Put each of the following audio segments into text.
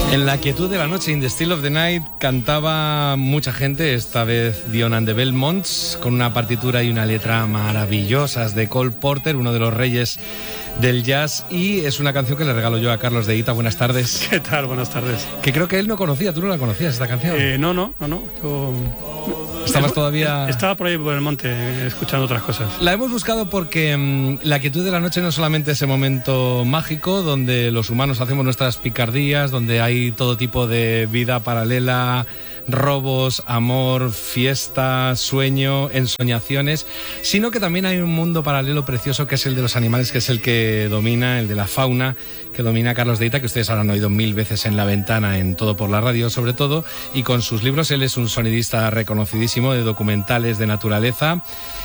En la quietud de la noche, In the Still of the Night, cantaba mucha gente, esta vez Dion and the Belmonts, con una partitura y una letra maravillosas de Cole Porter, uno de los reyes del jazz, y es una canción que le regalo yo a Carlos de Ita. Buenas tardes. ¿Qué tal? Buenas tardes. Que creo que él no conocía, ¿tú no la conocías esta canción? No. Yo... ¿Estabas todavía...? Estaba por ahí por el monte escuchando otras cosas. La hemos buscado porque la quietud de la noche no solamente ese momento mágico donde los humanos hacemos nuestras picardías, donde hay todo tipo de vida paralela, robos, amor, fiesta, sueño, ensoñaciones, sino que también hay un mundo paralelo precioso que es el de los animales, que es el que domina, el de la fauna, que domina Carlos de Ita, que ustedes habrán oído 1000 veces en La Ventana, en Todo por la Radio sobre todo, y con sus libros. Él es un sonidista reconocidísimo de documentales de naturaleza.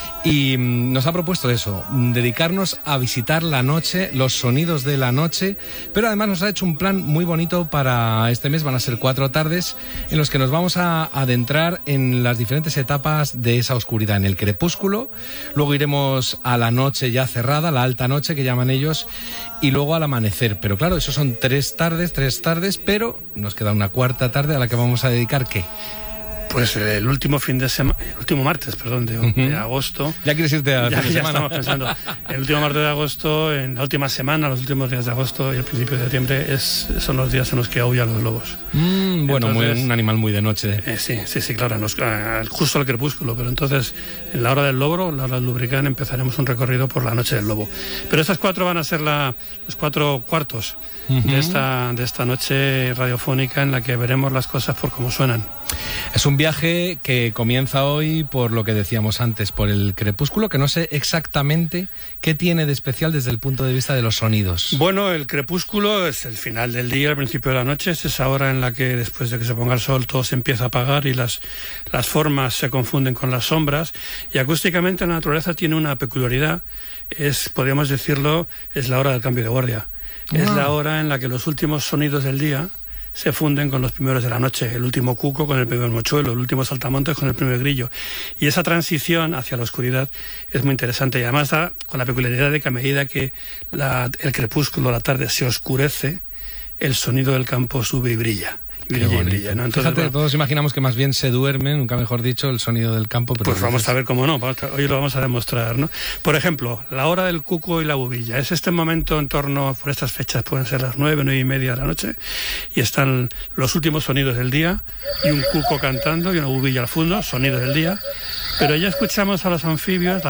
Y nos ha propuesto eso, dedicarnos a visitar la noche, los sonidos de la noche, pero además nos ha hecho un plan muy bonito para este mes. Van a ser 4 tardes en los que nos vamos a adentrar en las diferentes etapas de esa oscuridad, en el crepúsculo, luego iremos a la noche ya cerrada, la alta noche que llaman ellos, y luego al amanecer. Pero claro, eso son 3 tardes, pero nos queda una 4ª tarde a la que vamos a dedicar, ¿qué? Pues el último martes, de agosto. ¿Ya quieres irte a fin de semana? Estamos pensando. El último martes de agosto, en la última semana, los últimos días de agosto y el principio de septiembre son los días en los que aúllan los lobos. Bueno, entonces, un animal muy de noche. Sí, claro, justo al crepúsculo. Pero entonces, en la hora del lobo, la hora del lubricán, empezaremos un recorrido por la noche del lobo. Pero estas 4 van a ser los 4 cuartos de esta noche radiofónica en la que veremos las cosas por cómo suenan. Es un viaje que comienza hoy por lo que decíamos antes, por el crepúsculo, que no sé exactamente qué tiene de especial desde el punto de vista de los sonidos. Bueno, el crepúsculo es el final del día, el principio de la noche, es esa hora en la que después de que se ponga el sol todo se empieza a apagar y las formas se confunden con las sombras, y acústicamente la naturaleza tiene una peculiaridad, podríamos decirlo, es la hora del cambio de guardia. Es la hora en la que los últimos sonidos del día se funden con los primeros de la noche, el último cuco con el primer mochuelo, el último saltamontes con el primer grillo. Y esa transición hacia la oscuridad es muy interesante, y además da con la peculiaridad de que a medida que el crepúsculo, la tarde, se oscurece, el sonido del campo sube y brilla. Brilla, ¿no? Entonces, fíjate, todos imaginamos que más bien se duerme, nunca mejor dicho, el sonido del campo. Pero pues vamos a ver cómo no, hoy lo vamos a demostrar, ¿no? Por ejemplo, la hora del cuco y la bubilla. Es este momento en torno, por estas fechas pueden ser las 9:30 de la noche, y están los últimos sonidos del día, y un cuco cantando y una bubilla al fondo, sonidos del día. Pero ya escuchamos a los anfibios,